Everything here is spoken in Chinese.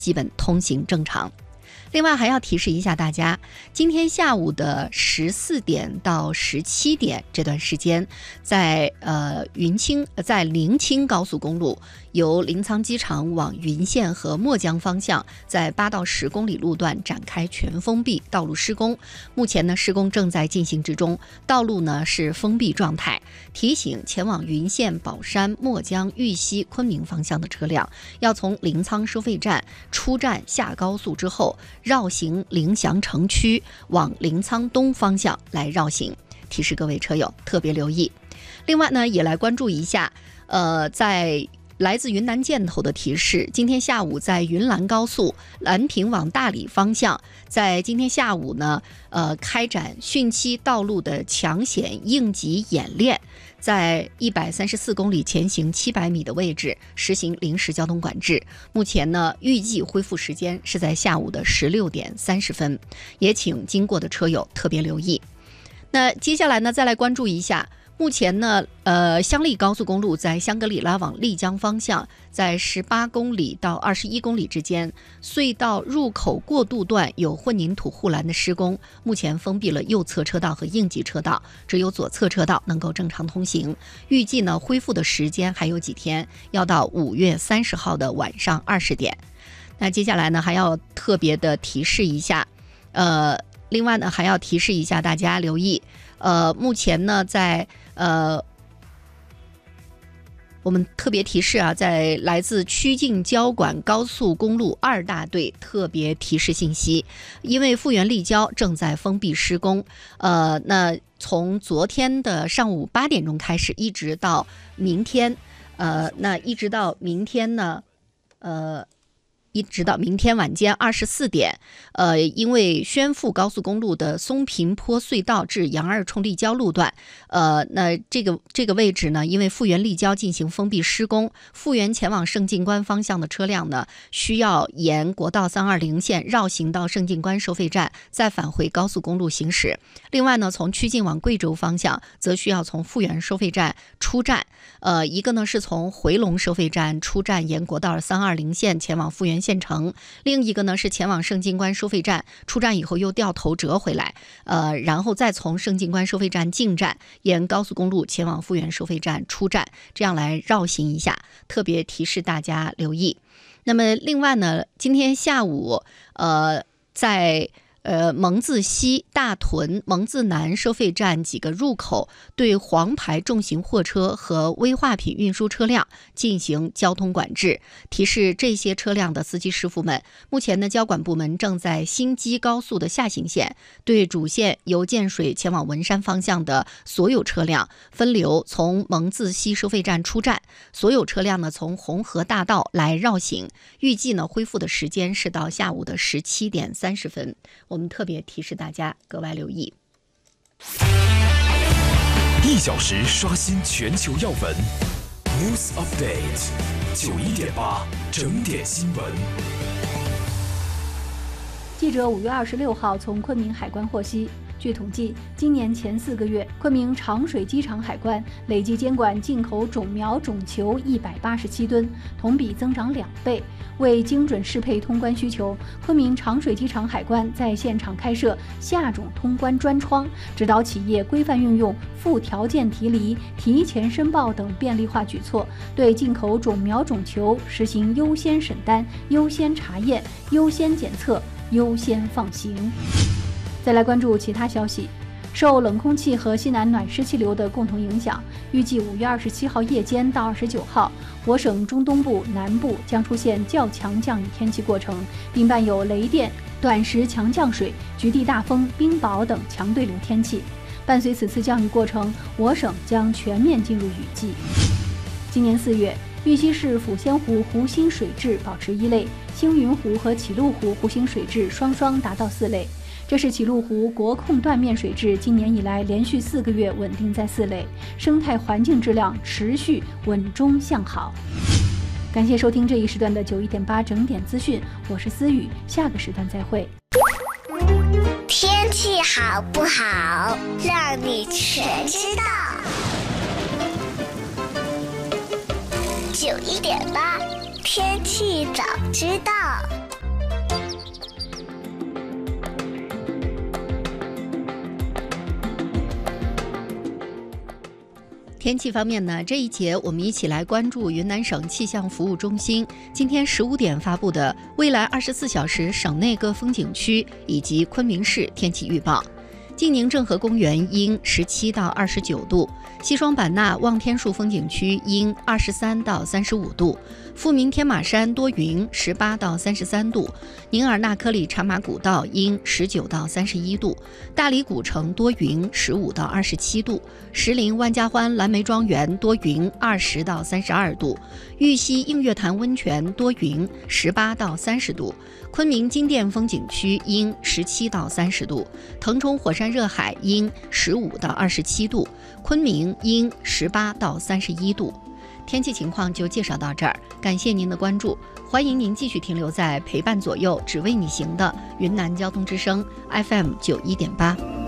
基本通行正常。另外还要提示一下大家，今天下午的14点到17点这段时间，在临清高速公路由临沧机场往云县和墨江方向，在8到10公里路段展开全封闭道路施工。目前呢，施工正在进行之中，道路呢是封闭状态。提醒前往云县、宝山、墨江、玉溪、昆明方向的车辆，要从临沧收费站出站下高速之后，绕行临翔城区往临沧东方向来绕行，提示各位车友特别留意。另外呢，也来关注一下，在来自云南建头的提示，今天下午在云兰高速兰平往大理方向，在今天下午呢，开展汛期道路的抢险应急演练，在134公里前行700米的位置实行临时交通管制。目前呢，预计恢复时间是在下午的16点30分，也请经过的车友特别留意。那接下来呢，再来关注一下。目前呢，香丽高速公路在香格里拉往丽江方向，在18公里到21公里之间，隧道入口过渡段有混凝土护栏的施工，目前封闭了右侧车道和应急车道，只有左侧车道能够正常通行。预计呢，恢复的时间还有几天，要到5月30号的晚上20点。那接下来呢，还要特别的提示一下，另外呢，还要提示一下大家留意，目前呢，在我们特别提示啊，在来自曲靖交管高速公路2大队特别提示信息，因为富源立交正在封闭施工，那从昨天的上午8点钟开始，一直到明天，一直到明天晚间24点，因为宣富高速公路的松坪坡隧道至杨二冲立交路段，那这个位置呢，因为富源立交进行封闭施工，富源前往胜进关方向的车辆呢，需要沿国道320线绕行到胜进关收费站，再返回高速公路行驶。另外呢，从曲靖往贵州方向，则需要从富源收费站出站，一个呢是从回龙收费站出站，沿国道320线前往富源县城，另一个呢是前往胜进关收费站出站以后又掉头折回来，然后再从胜进关收费站进站，沿高速公路前往富源收费站出站，这样来绕行一下，特别提示大家留意。那么另外呢，今天下午在蒙自西、大屯、蒙自南收费站几个入口对黄牌重型货车和危化品运输车辆进行交通管制，提示这些车辆的司机师傅们，目前呢，交管部门正在新基高速的下行线对主线由建水前往文山方向的所有车辆分流从蒙自西收费站出站，所有车辆呢从红河大道来绕行，预计呢恢复的时间是到下午的17点30分。我们特别提示大家格外留意。 1小时刷新全球要闻 News Update 91.8整点新闻。 记者5月26号从昆明海关获悉，据统计，今年前4个月，昆明长水机场海关累计监管进口种苗种球187吨，同比增长2倍。为精准适配通关需求，昆明长水机场海关在现场开设下种通关专窗，指导企业规范运用附条件提离、提前申报等便利化举措，对进口种苗种球实行优先审单、优先查验、优先检测、优先放行。再来关注其他消息。受冷空气和西南暖湿气流的共同影响，预计5月27号夜间到29号，我省中东部、南部将出现较强降雨天气过程，并伴有雷电、短时强降水、局地大风、冰雹等强对流天气。伴随此次降雨过程，我省将全面进入雨季。今年4月，玉溪市抚仙湖湖心水质保持1类，星云湖和启路湖湖心水质双双达到4类。这是启路湖国控断面水质今年以来连续4个月稳定在4类，生态环境质量持续稳中向好。感谢收听这一时段的91.8整点资讯，我是思雨，下个时段再会。 天气好不好，让你全知道。91.8天气早知道。 天气方面呢，这一节我们一起来关注云南省气象服务中心今天15点发布的未来24小时省内各风景区以及昆明市天气预报。晋宁郑和公园阴17到29度，西双版纳望天树风景区阴23到35度，富民天马山多云18到33度，宁尔纳科里茶马古道阴19到31度，大理古城多云15到27度，石林万家欢蓝莓庄园多云20到32度，玉溪映月潭温泉多云18到30度，昆明金殿风景区阴17到30度，腾冲火山热海阴15到27度，昆明阴18到31度。天气情况就介绍到这儿，感谢您的关注，欢迎您继续停留在陪伴左右只为你行的云南交通之声 FM 91.8。